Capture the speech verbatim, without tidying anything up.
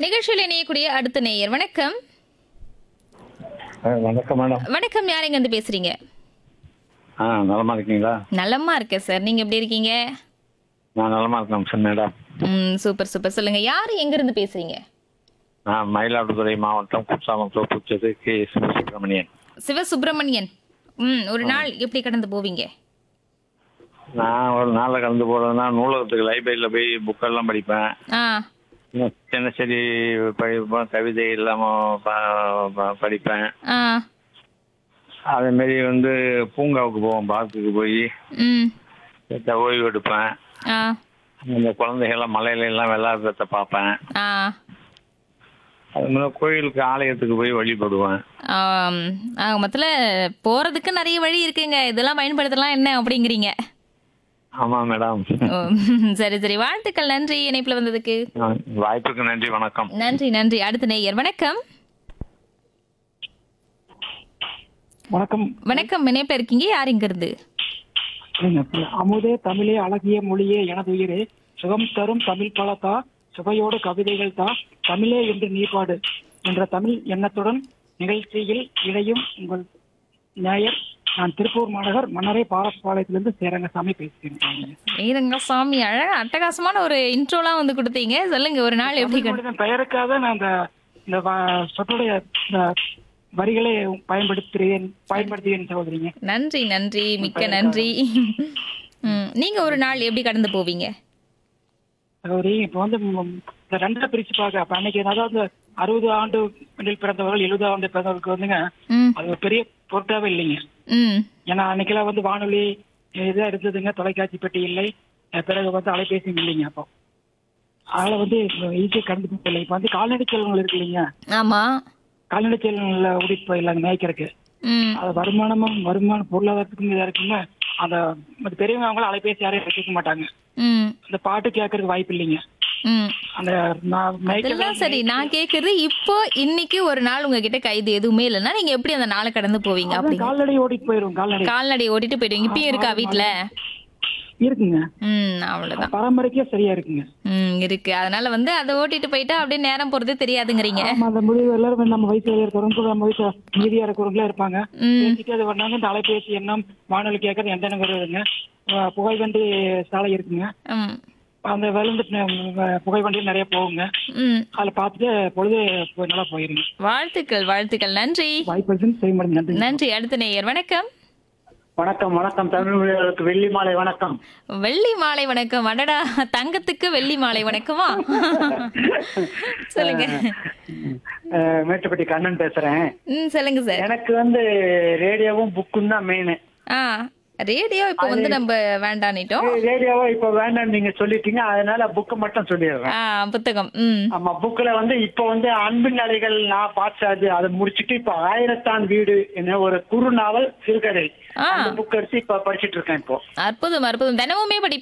நிகழ்ச்சியில் இணையக்கூடிய அடுத்த நேயர் வணக்கம். ஆ, வணக்கம் மேடம். வணக்கம், யார் எங்க இருந்து பேசுறீங்க? ஆ நலமா இருக்கீங்களா? நலமா இருக்கேன் சார், நீங்க எப்படி இருக்கீங்க? நான் நலமா இருக்கேன் சார் மேடம். ம் சூப்பர் சூப்பர். சொல்லுங்க, யார் எங்க இருந்து பேசுறீங்க? நான் மயிலாடுதுறை மாவட்டம் குற்றாலம் தோப்புச்சது கே சிவசுப்ரமணியன். சிவசுப்பிரமணியன். ம் ஒரு நாள் எப்படி கடந்து போவீங்க? நான் ஒரு நாளில் கலந்து போகிறதுனா நூலகத்துக்கு லைப்ரரியில் போய் புக்கெல்லாம் படிப்பேன். ஆ இன்னும் சின்ன செடி படிப்பேன், கவிதை இல்லாமல் ப- படிப்பேன். ஆ அதேமாரி வந்து பூங்காவுக்கு போவோம், பார்க்குக்கு போய் ம் ஓய்வு எடுப்பேன். ஆ இந்த குழந்தைகள்லாம் மலையில எல்லாம் விளையாடுறத பார்ப்பேன். ஆ அது மாதிரி கோயிலுக்கு ஆலயத்துக்கு போய் வழிபடுவேன். ஆம். ஆக மொத்தத்தில் போறதுக்கு நிறைய வழி இருக்குங்க, இதெல்லாம் பயன்படுத்தலாம் என்ன அப்படிங்கிறீங்க? ஆமாம் மேடம். ஓ, சரி சரி, வாழ்த்துக்கள், நன்றி இணைப்புல வந்ததுக்கு. ஆ, வாய்ப்புக்கு நன்றி, வணக்கம். நன்றி நன்றி. அடுத்த நேயர் வணக்கம். வணக்கம். வணக்கம், இணைப்புல இருக்கீங்க, யார் இங்க இருந்து? அமுதே தமிழே அழகிய மொழியே எனதுயிரே, சுகம் தரும் தமிழ் பலத்தா, சுவையோடு கவிதைகள் தா, தமிழே என்று நீபாடு என்ற தமிழ் எண்ணத்துடன் நிகழ்ச்சியில் இணையும் உங்கள் நேயர். நான் திருப்பூர் மாநகர் மன்னரை பாரஸ்பாளையத்திலிருந்து சேரங்கசாமி பேசுகிறேன். ஸ்ரீரங்கசாமி, அழகா அட்டகாசமான ஒரு இன்ட்ரோலாம் வந்து கொடுத்தீங்க. சொல்லுங்க, ஒரு நாள் எப்படி கட- தமிழ் பெயருக்காக நான் இந்த இந்த வ- சொற்றுடைய இந்த வரிகளை பயன்படுத்துகிறேன் பயன்படுத்துகிறேன் சகோதரிங்க. நன்றி நன்றி, மிக்க நன்றி. ம், நீங்க ஒரு நாள் எப்படி கடந்து போவீங்க? சகோதரி, இப்போ வந்து ம், இந்த ரெண்டா பிரிச்சு பார்க்க அப்ப அன்னைக்கு அதாவது அறுபது ஆண்டு பிறந்தவர்கள் எழுபது ஆண்டு பிறந்தவர்களுக்கு வந்துங்க ம் அது ஒரு பெரிய பொருட்டாவே இல்லைங்க. ம் ஏன்னா அன்னைக்கெல்லாம் வந்து வானொலி இதா இருந்ததுங்க, தொலைக்காட்சி பெட்டி இல்லை, அஹ் பிறகு வந்து அலைபேசியும் இல்லைங்க. அப்போ அதனால வந்து ஈஸியாக கடந்து போகல. இப்போ வந்து கால்நடை செல்வங்கள் இருக்கு இல்லைங்க, ஆமா. கால்நடை செல்வங்கள்ல ஓடிட்டு போயிடலாங்க மேய்க்கிறதுக்கு. ம் அது வருமானமும் வருமான பொருளாதாரத்துக்கும் இதா இருக்குங்க. அந்த மத்த பெரியவங்க அவங்களும் அலைபேசி யாரையும் வச்சுக்க மாட்டாங்க. ம் அந்த பாட்டு கேட்கறதுக்கு வாய்ப்பு இல்லைங்க. ம் அந்த நான் மேய்க்கிறது அதெல்லாம் சரி, நான் கேக்குறது இப்போ இன்னைக்கு ஒரு நாள் உங்ககிட்ட கைது எதுவுமே இல்லைன்னா நீங்க எப்படி அந்த நாளை கடந்து போவீங்க? அதான் அப்படிங்க கால்நடை ஓடிட்டு போயிடும். கால்நடை கால்நடை ஓட்டிட்டு போயிடுவீங்க. இப்பயும் இருக்கா வீட்டுல? இருக்குங்க, ம் அவ்வளவுதான். பராமரிக்க சரியா இருக்குங்க. ம் இருக்கு, அதனால வந்து அதை ஓட்டிட்டு போயிட்டா அப்படியே நேரம் போறதே தெரியாதுங்கிறீங்க. ஆமா, அந்த முடிவு எல்லாரும் நம்ம வயசுல இருக்கிறவங்க நம்ம வயசு மீதியா இருக்கிறவங்களா இருப்பாங்க. ம் பேசிட்டு அது பண்ணாங்க. இந்த அலைபேசி எண்ணம் வானொலி கேட்கறது எந்த எண்ணம் வருதுங்க. அஹ் புகை வண்டி சாலை இருக்குங்க. ம் அந்த விழுந்து புகை வண்டியில் நிறைய போகுங்க. ம் அதில் பார்த்துட்டு பொழுது போய் நல்லா போயிருங்க. வாழ்த்துக்கள் வாழ்த்துக்கள், நன்றி வாய்ப்பு செய்ய மாட்டேங்க. நன்றி. நன்றி. அடுத்த நேயர் வணக்கம். வணக்கம் வணக்கம் தமிழ் மொழிகளுக்கு வெள்ளி மாலை வணக்கம். வெள்ளி மாலை வணக்கம். அடடா, தங்கத்துக்கு வெள்ளி மாலை வணக்கமா? சொல்லுங்க. அஹ், மேட்டுப்பட்டி கண்ணன் பேசுறேன். ம் சொல்லுங்க சார். எனக்கு வந்து ரேடியோவும் புக்கும் தான் மெயின். ஆ ரேடியோ இப்போ வந்து நம்ம வேண்டானிட்டோம். ரேடியோவை இப்ப வேண்டாம் நீங்க சொல்லிட்டீங்க, அதனால புக்கு மட்டும் சொல்லிடுறேன். ஆ புத்தகம். ம் ஆமா, புக்ல வந்து இப்ப வந்து அன்பின் அலைகள் நான் பாச்சாது அதை முடிச்சிட்டு இப்ப ஆயிரத்தான் வீடு என்ன ஒரு குறு நாவல் சிறுகதை ஆ. அந்த புக் எடுத்து இப்ப படிச்சிட்டு இருக்கேன் இப்போ. அற்புதம் அற்புதம். தினமுமே படி